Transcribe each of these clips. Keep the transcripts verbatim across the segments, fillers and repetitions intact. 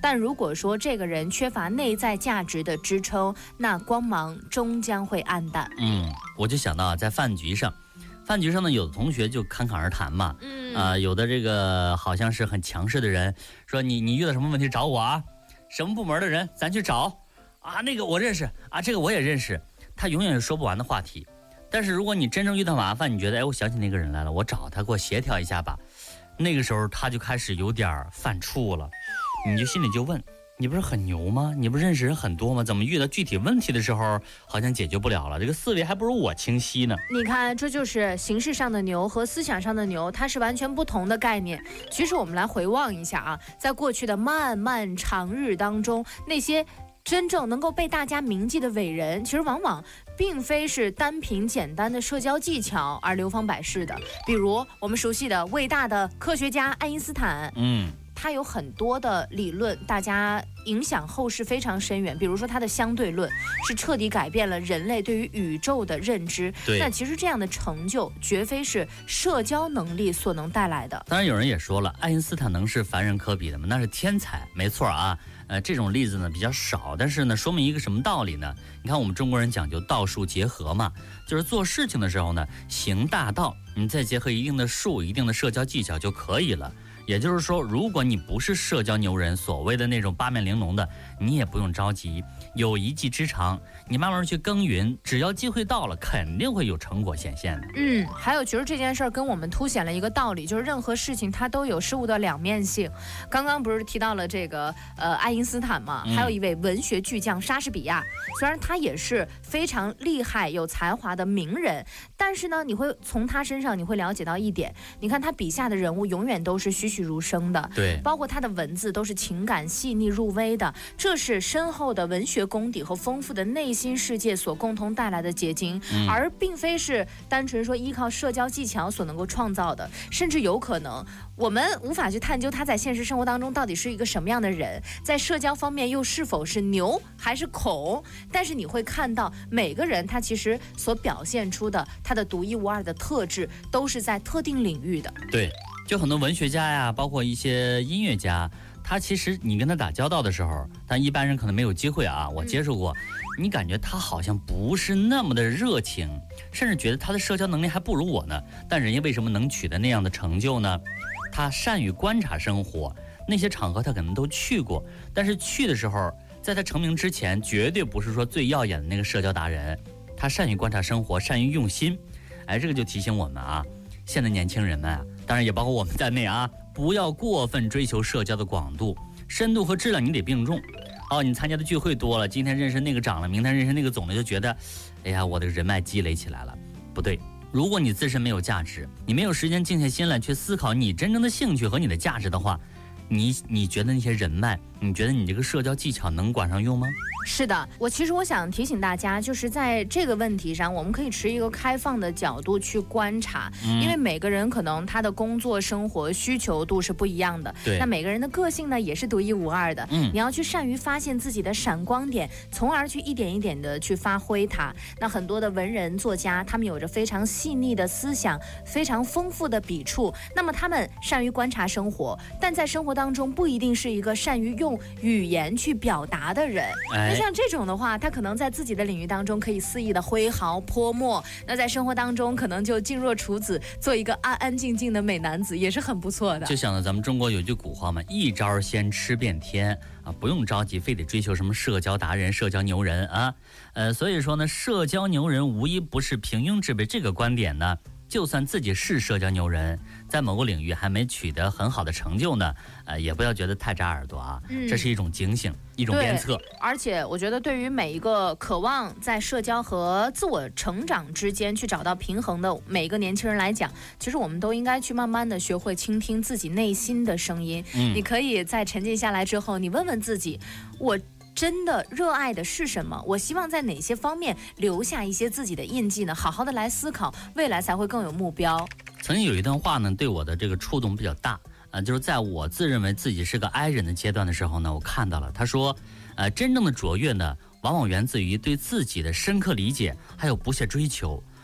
但如果说这个人缺乏内在价值的支撑，那光芒终将会暗淡。 嗯，我就想到啊，在饭局上，饭局上呢，有的同学就侃侃而谈嘛，嗯啊、呃，有的这个好像是很强势的人，说你你遇到什么问题找我啊，什么部门的人咱去找啊，那个我认识啊，这个我也认识，他永远是说不完的话题。但是如果你真正遇到麻烦，你觉得哎，我想起那个人来了，我找他给我协调一下吧，那个时候他就开始有点犯怵了，你就心里就问，你不是很牛吗？你不是认识人很多吗？怎么遇到具体问题的时候好像解决不了了？这个思维还不如我清晰呢。 你看，这就是形式上的牛和思想上的牛，它是完全不同的概念。其实我们来回望一下啊，在过去的漫漫长日当中，那些真正能够被大家铭记的伟人，其实往往并非是单凭简单的社交技巧而流芳百世的。比如我们熟悉的伟大的科学家爱因斯坦，嗯。他有很多的理论，大家影响后世非常深远。比如说他的相对论是彻底改变了人类对于宇宙的认知。那其实这样的成就绝非是社交能力所能带来的。 当然有人也说了，爱因斯坦能是凡人可比的吗？那是天才，没错啊。呃，这种例子呢比较少，但是呢说明一个什么道理呢？你看我们中国人讲究道术结合嘛，就是做事情的时候呢行大道，你再结合一定的术、一定的社交技巧就可以了。也就是说，如果你不是社交牛人，所谓的那种八面玲珑的，你也不用着急，有一技之长，你慢慢去耕耘，只要机会到了，肯定会有成果显现的。 嗯，还有其实这件事儿跟我们凸显了一个道理，就是任何事情它都有事物的两面性。刚刚不是提到了这个呃爱因斯坦嘛，还有一位文学巨匠莎士比亚，虽然他也是非常厉害有才华的名人，但是呢，你会从他身上你会了解到一点，你看他笔下的人物永远都是栩栩如生的， 对， 包括他的文字都是情感细腻入微的，这是深厚的文学功底和丰富的内心世界所共同带来的结晶，嗯、而并非是单纯说依靠社交技巧所能够创造的，甚至有可能我们无法去探究他在现实生活当中到底是一个什么样的人，在社交方面又是否是牛还是孔，但是你会看到每个人他其实所表现出的他的独一无二的特质都是在特定领域的。 对，就很多文学家呀，包括一些音乐家，他其实你跟他打交道的时候，但一般人可能没有机会啊，我接触过，你感觉他好像不是那么的热情，甚至觉得他的社交能力还不如我呢，但人家为什么能取得那样的成就呢？他善于观察生活，那些场合他可能都去过，但是去的时候，在他成名之前绝对不是说最耀眼的那个社交达人，他善于观察生活，善于用心。哎，这个就提醒我们啊，现在年轻人们啊，当然也包括我们在内啊，不要过分追求社交的广度，深度和质量你得并重。哦，你参加的聚会多了，今天认识那个长了，明天认识那个总了，就觉得哎呀，我的人脉积累起来了。不对，如果你自身没有价值，你没有时间静下心来去思考你真正的兴趣和你的价值的话，你你觉得那些人脉，你觉得你这个社交技巧能管上用吗？ 是的，我其实我想提醒大家，就是在这个问题上，我们可以持一个开放的角度去观察，嗯、因为每个人可能他的工作生活需求度是不一样的， 对， 那每个人的个性呢也是独一无二的，嗯，你要去善于发现自己的闪光点，从而去一点一点的去发挥它。那很多的文人作家，他们有着非常细腻的思想，非常丰富的笔触，那么他们善于观察生活，但在生活当中不一定是一个善于用语言去表达的人。哎，那像这种的话，他可能在自己的领域当中可以肆意的挥毫泼墨，那在生活当中可能就静若处子，做一个安安静静的美男子，也是很不错的。 就想到咱们中国有句古话嘛，一招先吃遍天啊，不用着急非得追求什么社交达人、社交牛人啊。呃，所以说呢，社交牛人无一不是平庸之辈。这个观点呢，就算自己是社交牛人，在某个领域还没取得很好的成就呢，呃，也不要觉得太扎耳朵啊，嗯、这是一种警醒，一种鞭策。 而且我觉得，对于每一个渴望在社交和自我成长之间去找到平衡的每一个年轻人来讲，其实我们都应该去慢慢的学会倾听自己内心的声音。嗯、你可以在沉浸下来之后，你问问自己，我真的热爱的是什么？我希望在哪些方面留下一些自己的印记呢？好好的来思考，未来才会更有目标。 曾经有一段话呢，对我的这个触动比较大，呃，就是在我自认为自己是个 I 人的阶段的时候呢，我看到了，他说，呃，真正的卓越呢，往往源自于对自己的深刻理解，还有不懈追求，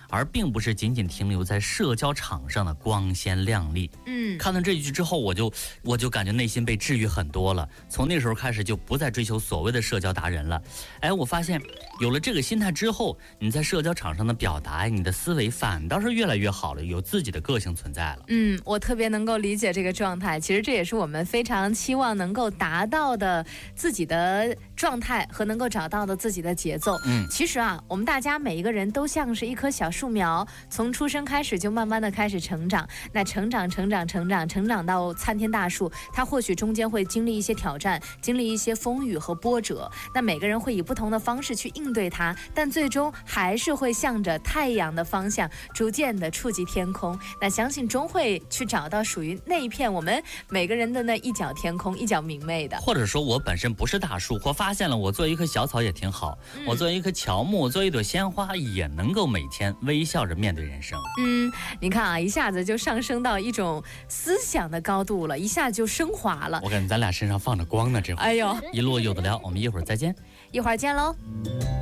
而并不是仅仅停留在社交场上的光鲜亮丽。 嗯， 看到这一句之后，我就我就感觉内心被治愈很多了。从那时候开始，就不再追求所谓的社交达人了。哎，我发现有了这个心态之后，你在社交场上的表达，你的思维反倒是越来越好了，有自己的个性存在了。 嗯，我特别能够理解这个状态。其实这也是我们非常期望能够达到的自己的状态和能够找到的自己的节奏。 嗯， 其实啊，我们大家每一个人都像是一棵小树苗，从出生开始就慢慢的开始成长。那成长、成长、成长、成长到参天大树，它或许中间会经历一些挑战，经历一些风雨和波折。那每个人会以不同的方式去应对它，但最终还是会向着太阳的方向，逐渐的触及天空。那相信终会去找到属于那一片我们每个人的那一角天空，一角明媚的。 或者说我本身不是大树，我发现了我做一棵小草也挺好， 嗯、 我做一棵乔木，做一朵鲜花，也能够每天微笑着面对人生。 嗯，你看啊，一下子就上升到一种思想的高度了，一下就升华了。 我感觉咱俩身上放着光呢，这会儿。 哎呦， 一路有的聊，我们一会儿再见。 一会儿见喽。